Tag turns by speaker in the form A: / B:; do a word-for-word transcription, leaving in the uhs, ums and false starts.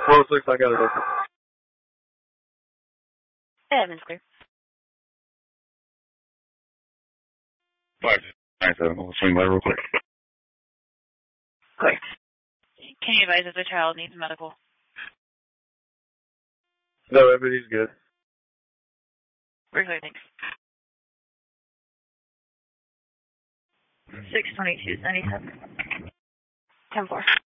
A: four oh six, I got it open.
B: Yeah, Miss Clear.
A: five nine seven, we'll swing by real quick.
B: Clear. Can you advise if the child needs medical?
A: No, everything's good.
B: We're clear, thanks. six twenty-two seventy-seven. ten four.